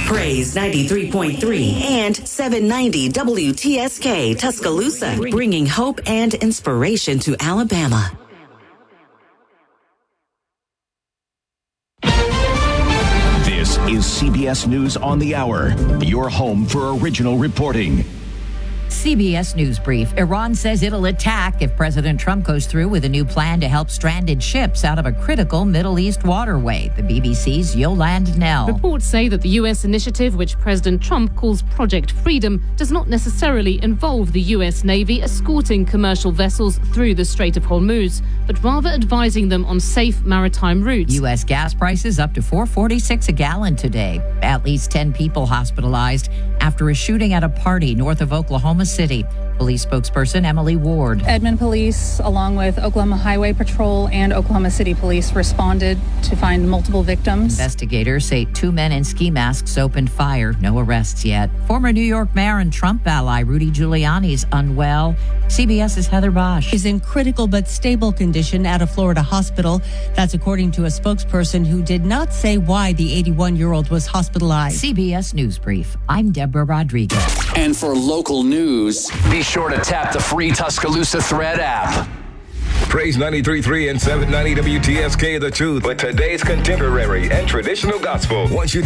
Praise 93.3 and 790 WTSK Tuscaloosa, bringing hope and inspiration to Alabama. This is CBS News on the Hour, your home for original reporting. CBS News Brief. Iran says it'll attack if President Trump goes through with a new plan to help stranded ships out of a critical Middle East waterway. The BBC's Yolande Nell. Reports say that the U.S. initiative, which President Trump calls Project Freedom, does not necessarily involve the U.S. Navy escorting commercial vessels through the Strait of Hormuz, but rather advising them on safe maritime routes. U.S. gas prices up to $4.46 a gallon today. At least 10 people hospitalized after a shooting at a party north of Oklahoma City. Police spokesperson Emily Ward. Edmond Police, along with Oklahoma Highway Patrol and Oklahoma City Police, responded to find multiple victims. Investigators say 2 men in ski masks opened fire. No arrests yet. Former New York mayor and Trump ally Rudy Giuliani's unwell. CBS's Heather Bosch. Is in critical but stable condition at a Florida hospital. That's according to a spokesperson who did not say why the 81-year-old was hospitalized. CBS News Brief. I'm Deborah Rodriguez. And for local news, be sure to tap the free Tuscaloosa Thread app. Praise 93.3 and 790 WTSK, The Truth, with today's contemporary and traditional gospel. Once you